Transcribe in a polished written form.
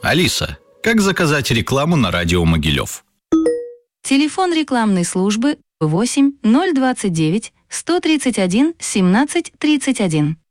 Алиса, как заказать рекламу на радио Могилев? Телефон рекламной службы 8 029 131 17 31.